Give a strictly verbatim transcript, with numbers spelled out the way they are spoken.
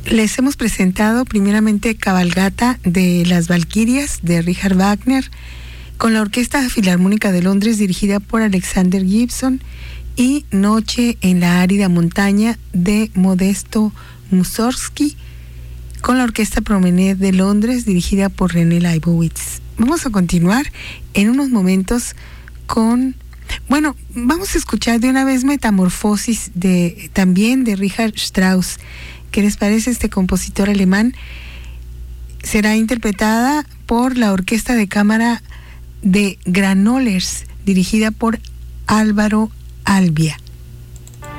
Les hemos presentado primeramente Cabalgata de las Valquirias de Richard Wagner con la Orquesta Filarmónica de Londres dirigida por Alexander Gibson y Noche en la árida montaña de Modesto Mussorgsky con la Orquesta Promenade de Londres dirigida por René Leibowitz. Vamos a continuar en unos momentos con, bueno, vamos a escuchar de una vez Metamorfosis de también de Richard Strauss. ¿Qué les parece? Este compositor alemán será interpretada por la Orquesta de Cámara de Granollers, dirigida por Álvaro Albia.